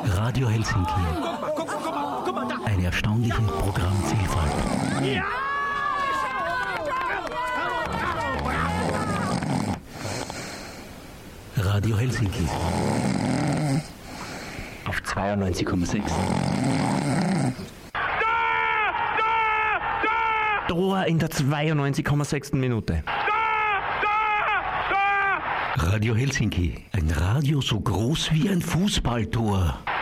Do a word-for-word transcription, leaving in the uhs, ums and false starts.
Radio Helsinki. Eine erstaunliche Programmvielfalt. Radio Helsinki. Auf zweiundneunzig Komma sechs. Tor in der zweiundneunzig Komma sechs Minute. Radio Helsinki. Ein Radio so groß wie ein Fußballtor.